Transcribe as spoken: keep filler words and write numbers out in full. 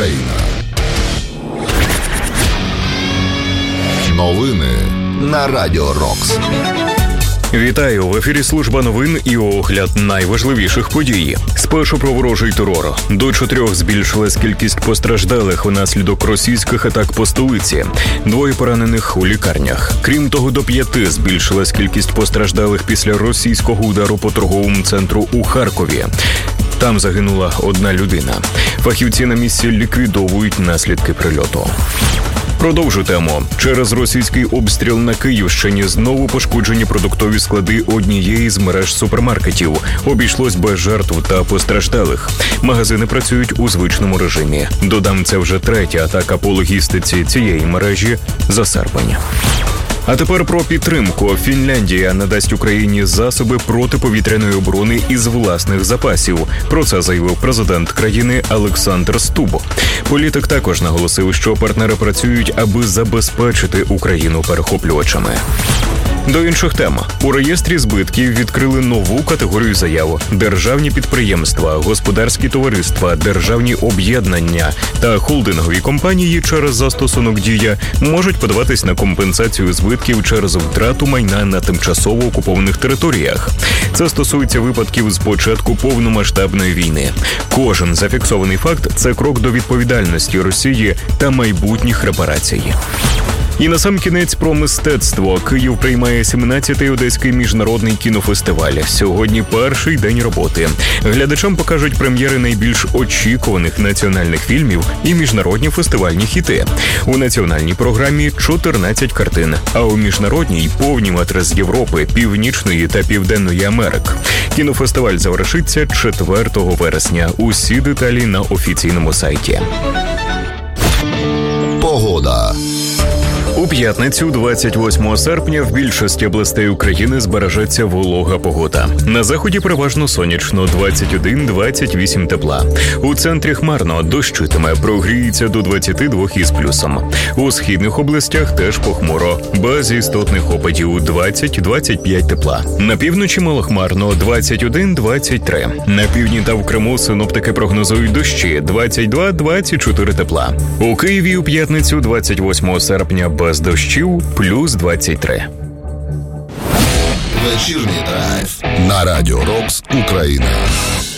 Україна. Новини на Радіо Рокс. Вітаю! В ефірі служба новин і огляд найважливіших подій. Спершу про ворожий терор. До чотирьох збільшилась кількість постраждалих унаслідок російських атак по столиці. Двоє поранених у лікарнях. Крім того, до п'яти збільшилась кількість постраждалих після російського удару по торговому центру у Харкові. Там загинула одна людина. Фахівці на місці ліквідовують наслідки прильоту. Продовжу тему. Через російський обстріл на Київщині знову пошкоджені продуктові склади однієї з мереж супермаркетів. Обійшлось без жертв та постраждалих. Магазини працюють у звичному режимі. Додам, це вже третя атака по логістиці цієї мережі за серпень. А тепер про підтримку. Фінляндія надасть Україні засоби протиповітряної оборони із власних запасів. Про це заявив президент країни Олександр Стуб. Політик також наголосив, що партнери працюють, аби забезпечити Україну перехоплювачами. До інших тем. У реєстрі збитків відкрили нову категорію заяв. Державні підприємства, господарські товариства, державні об'єднання та холдингові компанії через застосунок «Дія» можуть подаватись на компенсацію збитків через втрату майна на тимчасово окупованих територіях. Це стосується випадків з початку повномасштабної війни. Кожен зафіксований факт – це крок до відповідальності Росії та майбутніх репарацій. І насамкінець про мистецтво. Київ приймає сімнадцятий Одеський міжнародний кінофестиваль. Сьогодні перший день роботи. Глядачам покажуть прем'єри найбільш очікуваних національних фільмів і міжнародні фестивальні хіти. У національній програмі чотирнадцять картин, а у міжнародній – повні метри з Європи, Північної та Південної Америк. Кінофестиваль завершиться четвертого вересня. Усі деталі на офіційному сайті. Погода. У п'ятницю, двадцять восьмого серпня, в більшості областей України збережеться волога погода. На заході переважно сонячно, двадцять один - двадцять вісім тепла. У центрі хмарно, дощитиме, прогріється до двадцяти двох із плюсом. У східних областях теж похмуро, без істотних опадів, двадцять - двадцять п'ять тепла. На півночі малохмарно, двадцять один - двадцять три. На півдні та в Криму синоптики прогнозують дощі, двадцять два - двадцять чотири тепла. У Києві у п'ятницю, двадцять восьмого серпня, без дощів, плюс двадцять три. Вечірній драйв на Радіо Рокс Україна.